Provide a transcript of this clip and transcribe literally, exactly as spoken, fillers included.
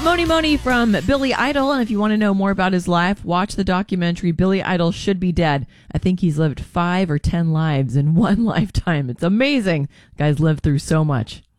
Moni Moni from Billy Idol. And if you want to know more about his life, watch the documentary Billy Idol Should Be Dead. I think he's lived five or ten lives in one lifetime. It's amazing. The guy's lived through so much.